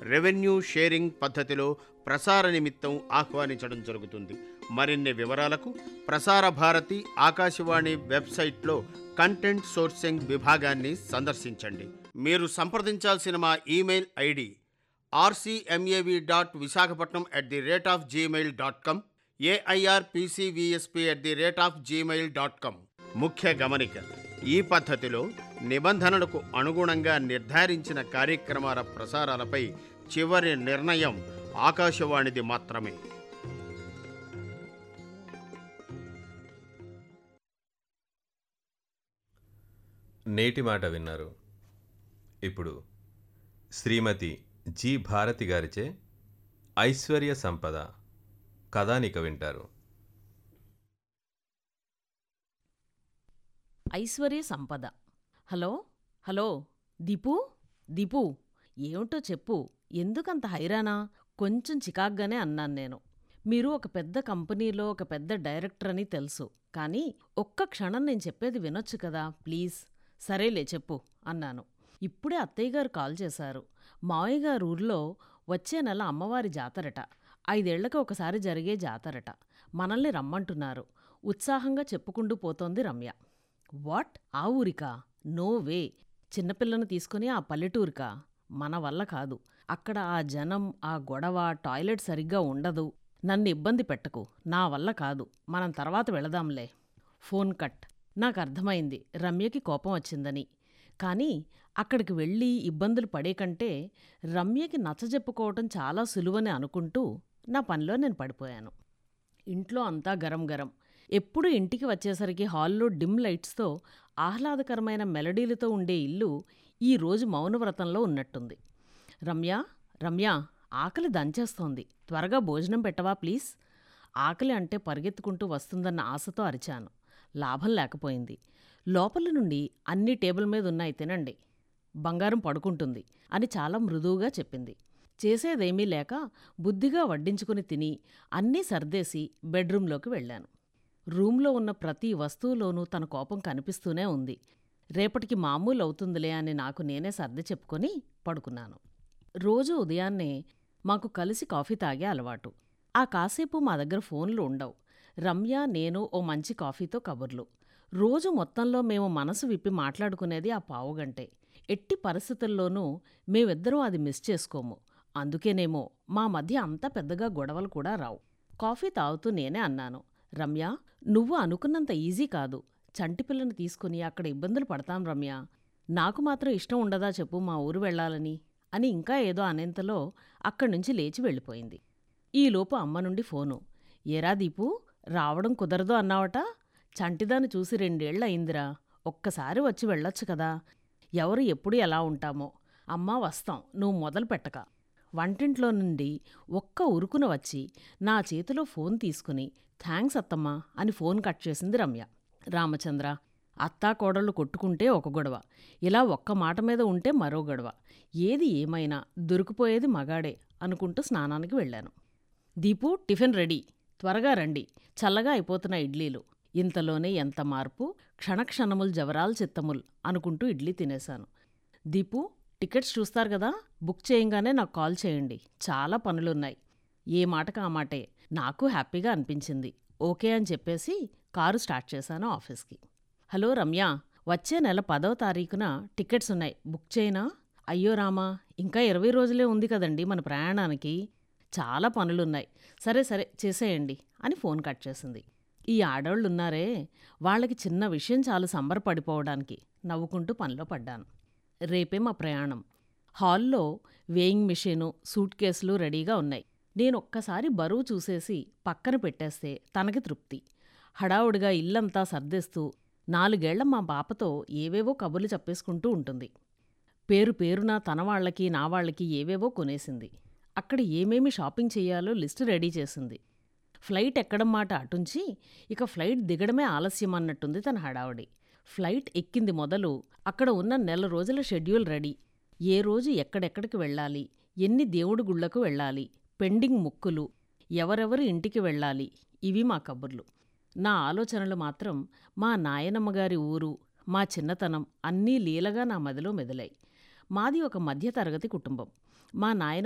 Revenue sharing పద్ధతిలో ప్రసార నిమిత్తం ఆహ్వానించడం జరుగుతుంది. మరిన్ని వివరాలకు ప్రసార భారతి ఆకాశవాణి వెబ్సైట్లో కంటెంట్ సోర్సింగ్ విభాగాన్ని సందర్శించండి. మీరు సంప్రదించాల్సిన మా ఇమెయిల్ ఐడి rcmav.visakhapatnam@gmail.com, airpcvsp@gmail.com. ముఖ్య గమనిక: ఈ పద్ధతిలో నిబంధనలకు అనుగుణంగా నిర్ధారించిన కార్యక్రమాల ప్రసారాలపై చివరి నిర్ణయం ఆకాశవాణిది మాత్రమే. నేటి మాట విన్నారు. ఇప్పుడు శ్రీమతి జి భారతి గారిచే ఐశ్వర్య సంపద కథానిక వింటారు. ఐశ్వర్య సంపద. హలో హలో దీపు ఏమిటో చెప్పు. ఎందుకంత హైరానా? కొంచెం చికాగ్గానే అన్నాను నేను. మీరు ఒక పెద్ద కంపెనీలో ఒక పెద్ద డైరెక్టర్ అని తెలుసు, కానీ ఒక్క క్షణం నేను చెప్పేది వినొచ్చు కదా ప్లీజ్. సరేలే చెప్పు అన్నాను. ఇప్పుడే అత్తయ్యగారు కాల్ చేశారు. మావయ్య గారు ఊర్లో వచ్చే నెల అమ్మవారి జాతరట. 5 ఏళ్లకు ఒకసారి జరిగే జాతరట. మనల్ని రమ్మంటున్నారు. ఉత్సాహంగా చెప్పుకుంటూ పోతోంది రమ్య. వాట్? ఆ ఊరికా? No way. చిన్నపిల్లను తీసుకుని ఆ పల్లెటూరికా? మన వల్ల కాదు. అక్కడ ఆ జనం, ఆ గొడవ, టాయిలెట్ సరిగ్గా ఉండదు. నన్ను ఇబ్బంది పెట్టకు. నా వల్ల కాదు. మనం తర్వాత వెళదాంలే. Phone cut. నాకర్థమైంది రమ్యకి కోపం వచ్చిందని. కానీ అక్కడికి వెళ్ళి ఇబ్బందులు పడే కంటే రమ్యకి నచ్చజెప్పుకోవటం చాలా సులువని అనుకుంటూ నా పనిలో నేను పడిపోయాను. ఇంట్లో అంతా గరం గరం. ఎప్పుడూ ఇంటికి వచ్చేసరికి హాల్లో డిమ్ లైట్స్తో ఆహ్లాదకరమైన మెలడీలతో ఉండే ఇల్లు ఈ రోజు మౌనవ్రతంలో ఉన్నట్టుంది. రమ్య ఆకలి దంచేస్తోంది. త్వరగా భోజనం పెట్టవా ప్లీజ్. ఆకలి అంటే పరిగెత్తుకుంటూ వస్తుందన్న ఆశతో అరిచాను. లాభం లేకపోయింది. లోపల నుండి అన్ని టేబుల్ మీద ఉన్నాయి, తినండి. బంగారం పడుకుంటుంది అని చాలా మృదువుగా చెప్పింది. చేసేదేమీ లేక బుద్ధిగా వడ్డించుకుని తిని అన్నీ సర్దేసి బెడ్రూంలోకి వెళ్ళాను. రూంలో ఉన్న ప్రతి వస్తువులోనూ తన కోపం కనిపిస్తూనే ఉంది. రేపటికి మామూలు అవుతుందిలే అని నాకు నేనే సర్ది చెప్పుకొని పడుకున్నాను. రోజూ ఉదయాన్నే మాకు కలిసి కాఫీ తాగే అలవాటు. ఆ కాసేపు మా దగ్గర ఫోన్లు ఉండవు. రమ్య, నేను ఓ మంచి కాఫీతో కబుర్లు. రోజు మొత్తంలో మేము మనసు విప్పి మాట్లాడుకునేది ఆ పావుగంటే. ఎట్టి పరిస్థితుల్లోనూ మేమిద్దరం అది మిస్ చేసుకోము. అందుకేనేమో మా మధ్య అంత పెద్దగా గొడవలు కూడా రావు. కాఫీ తాగుతూ నేనే అన్నాను, రమ్య, నువ్వు అనుకున్నంత ఈజీ కాదు. చంటిపిల్లని తీసుకుని అక్కడ ఇబ్బందులు పడతాం రమ్య. నాకు మాత్రం ఇష్టం ఉండదా చెప్పు మా ఊరు వెళ్లాలని అని ఇంకా ఏదో అనేంతలో అక్కడ్నుంచి లేచి వెళ్ళిపోయింది. ఈలోపు అమ్మ నుండి ఫోను. ఏరా దీపు, రావడం కుదరదు అన్నావట. చంటిదాన్ని చూసి 2 ఏళ్ళు అయిందిరా. ఒక్కసారి వచ్చి వెళ్ళొచ్చు కదా. ఎవరు ఎప్పుడు ఎలా ఉంటామో. అమ్మా వస్తాం, నువ్వు మొదలు పెట్టక. వంటింట్లో నుండి ఒక్క ఉరుకున వచ్చి నా చేతిలో ఫోన్ తీసుకుని థ్యాంక్స్ అత్తమ్మా అని ఫోన్ కట్ చేసింది రమ్య. రామచంద్ర, అత్తా కోడళ్ళు కొట్టుకుంటే ఒక గొడవ, ఇలా ఒక్క మాట మీద ఉంటే మరో గొడవ. ఏది ఏమైనా దొరికిపోయేది మగాడే అనుకుంటూ స్నానానికి వెళ్ళాను. దీపు, టిఫిన్ రెడీ, త్వరగా రండి. చల్లగా అయిపోతున్న ఇడ్లీలు. ఇంతలోనే ఎంత మార్పు! క్షణక్షణముల్ జవరాల్ చిత్తముల్ అనుకుంటూ ఇడ్లీ తినేశాను. దీపు, టికెట్స్ చూస్తారు కదా, బుక్ చేయంగానే నాకు కాల్ చేయండి. చాలా పనులున్నాయి. ఏ మాటకు ఆ మాటే. నాకు హ్యాపీగా అనిపించింది. ఓకే అని చెప్పేసి కారు స్టార్ట్ చేశాను ఆఫీస్కి. హలో రమ్య, వచ్చే నెల 10వ తారీఖున టికెట్స్ ఉన్నాయి, బుక్ చేయనా? అయ్యో రామా, ఇంకా 20 రోజులే ఉంది కదండి మన ప్రయాణానికి. చాలా పనులున్నాయి. సరే చేసేయండి అని ఫోన్ కట్ చేసింది. ఈ ఆడవాళ్ళున్నారే, వాళ్ళకి చిన్న విషయం చాలు సంబరపడిపోవడానికి. నవ్వుకుంటూ పనిలో పడ్డాను. రేపే మా ప్రయాణం. హాల్లో వేయింగ్ మిషను, సూట్ కేసులు రెడీగా ఉన్నాయి. నేనొక్కసారి బరువు చూసేసి పక్కన పెట్టేస్తే తనకి తృప్తి. హడావుడిగా ఇల్లంతా సర్దేస్తూ 4 ఏళ్ల మా పాపతో ఏవేవో కబుర్లు చెప్పేసుకుంటూ ఉంటుంది. పేరున తన వాళ్ళకి నా వాళ్ళకి ఏవేవో కొనేసింది. అక్కడ ఏమేమి షాపింగ్ చెయ్యాలో లిస్టు రెడీ చేసింది. ఫ్లైట్ ఎక్కడం మాట అటుంచి ఇక ఫ్లైట్ దిగడమే ఆలస్యమన్నట్టుంది తన హడావుడి. ఫ్లైట్ ఎక్కింది మొదలు అక్కడ ఉన్న 1 నెల రోజుల షెడ్యూల్ రెడీ. ఏ రోజు ఎక్కడెక్కడికి వెళ్ళాలి, ఎన్ని దేవుడి గుళ్లకు వెళ్ళాలి, పెండింగ్ ముక్కులు, ఎవరెవరు ఇంటికి వెళ్ళాలి, ఇవి మా కబుర్లు. నా ఆలోచనలు మాత్రం మా నాయనమ్మగారి ఊరు, మా చిన్నతనం అన్నీ లీలగా నా మదిలో మెదిలాయి. మాది ఒక మధ్యతరగతి కుటుంబం. మా నాయన